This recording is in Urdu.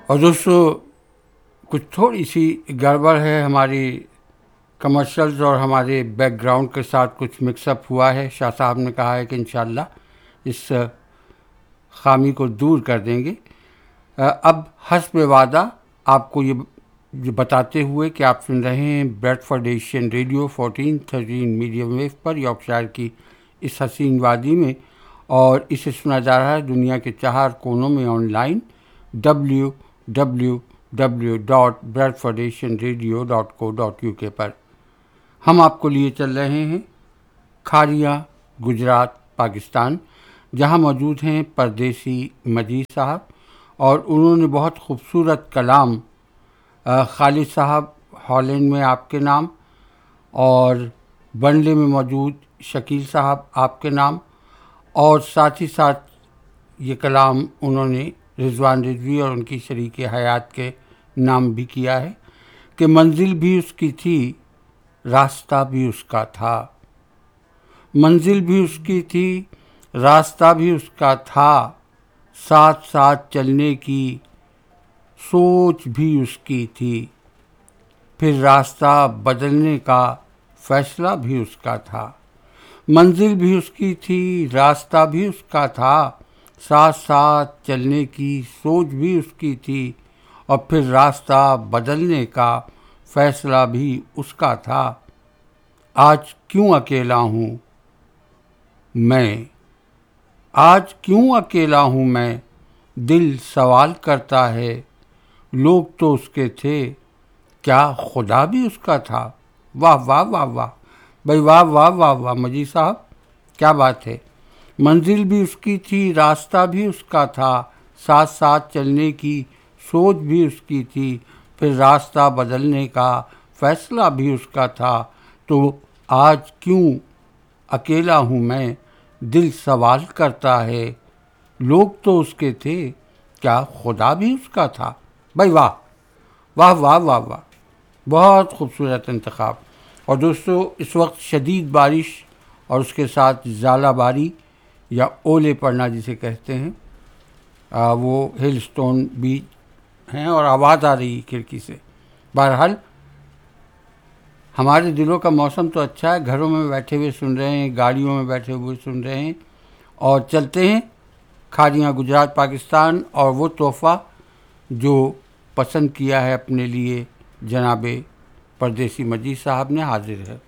اور دوستو کچھ تھوڑی سی گڑبڑ ہے، ہماری کمرشلز اور ہمارے بیک گراؤنڈ کے ساتھ کچھ مکس اپ ہوا ہے. شاہ صاحب نے کہا ہے کہ انشاءاللہ اس خامی کو دور کر دیں گے. اب حسب وعدہ آپ کو یہ بتاتے ہوئے کہ آپ سن رہے ہیں bread Ford Asian radio 1413 medium view پر یارکشائر کی اس حسین وادی میں، اور اسے سنا جا رہا ہے دنیا کے 4 کونوں میں آن لائن www.bradfordasianradio.co.uk پر. ہم آپ کو لیے چل رہے ہیں کھاریاں گجرات پاکستان، جہاں موجود ہیں پردیسی مجید صاحب، اور انہوں نے بہت خوبصورت کلام خالد صاحب ہالینڈ میں آپ کے نام، اور بنڈے میں موجود شکیل صاحب آپ کے نام، اور ساتھ ہی ساتھ یہ کلام انہوں نے رضوان رضوی اور ان کی شریک حیات کے نام بھی کیا ہے کہ منزل بھی اس کی تھی، راستہ بھی اس کا تھا. منزل بھی اس کی تھی، راستہ بھی اس کا تھا، ساتھ ساتھ چلنے کی سوچ بھی اس کی تھی، پھر راستہ بدلنے کا فیصلہ بھی اس کا تھا. منزل بھی اس کی تھی، راستہ بھی اس کا تھا، ساتھ ساتھ چلنے کی سوچ بھی اس کی تھی، اور پھر راستہ بدلنے کا فیصلہ بھی اس کا تھا. آج کیوں اکیلا ہوں میں، آج کیوں اکیلا ہوں میں، دل سوال کرتا ہے. لوگ تو اس کے تھے، کیا خدا بھی اس کا تھا؟ واہ واہ واہ واہ بھائی، واہ واہ واہ واہ مجید صاحب، کیا بات ہے. منزل بھی اس کی تھی، راستہ بھی اس کا تھا، ساتھ ساتھ چلنے کی سوچ بھی اس کی تھی، پھر راستہ بدلنے کا فیصلہ بھی اس کا تھا. تو آج کیوں اکیلا ہوں میں، دل سوال کرتا ہے. لوگ تو اس کے تھے، کیا خدا بھی اس کا تھا؟ بھائی واہ واہ واہ واہ واہ، بہت خوبصورت انتخاب. اور دوستو اس وقت شدید بارش اور اس کے ساتھ ژالہ باری یا اولے پڑنا جسے کہتے ہیں، وہ ہل سٹون بھی ہیں اور آواز آ رہی کھڑکی سے. بہرحال ہمارے دلوں کا موسم تو اچھا ہے، گھروں میں بیٹھے ہوئے سن رہے ہیں، گاڑیوں میں بیٹھے ہوئے سن رہے ہیں. اور چلتے ہیں کھاریاں گجرات پاکستان اور وہ تحفہ جو پسند کیا ہے اپنے لیے جناب پردیسی مجید صاحب نے، حاضر ہے.